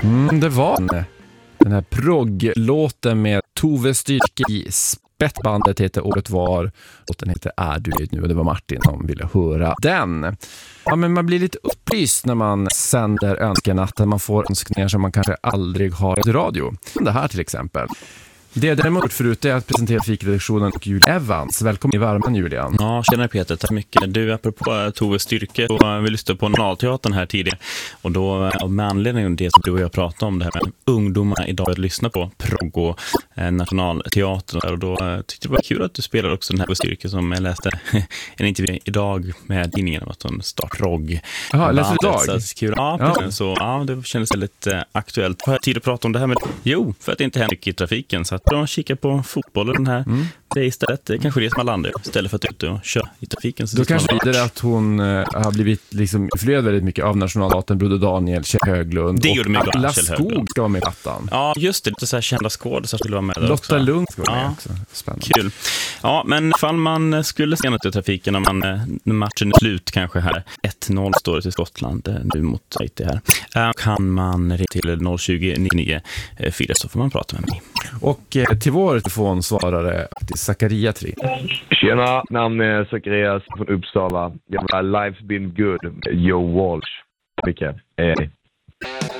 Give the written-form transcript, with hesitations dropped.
Det var den här progglåten med Tove Styrke i Spettbandet heter Året var. Låten heter Är du nöjd nu? Och det var Martin som ville höra den. Ja, men man blir lite upplyst när man sänder önskenatten. Man får önskningar som man kanske aldrig har i radio. Det här till exempel. Det jag däremot förut är att presentera fikredaktionen och Julia Evans. Välkommen i värmen, Julian. Ja, tjena Peter, tack mycket. Du, apropå Tove Styrke, och vi lyssnade på Nationalteatern här tidigare. Och då, med anledning av det som du och jag pratade om, det här med ungdomar idag att lyssna på progg och Nationalteatern. Och då tyckte det var kul att du spelade också den här Tove Styrke som jag läste en intervju idag med tidningen om att hon startar progg. Jaha, läste du idag? Så kul. Ja, precis. Så ja, det kändes väldigt aktuellt. Har jag tid att prata om det här med? Jo, för att det inte händer mycket i trafiken. Så att de kikar på fotbollen den här. Det är istället kanske det som alla andra istället för att ut och köra i trafiken. Så då kanske det är att hon har blivit liksom influerad väldigt mycket av Nationalteatern, Broder Daniel, Kjell Höglund. Det gjorde mig glad. Alla Skog ska vara med i plattan. Ja, just det. Lite så här kända skådespelare skulle vara med där också. Lotta Lund ska vara med också. Spännande. Kul. Ja, men ifall man skulle se något i trafiken när matchen är slut kanske här. 1-0 står det till Skottland nu mot Haiti här. Kan man ringa till 020-99 4 så får man prata med mig. Och till vår telefonsvarare till Zachariah 3. Tjena, namn är Zacharias från Uppsala. Jag var Life's been good. Joe Walsh. Mycket.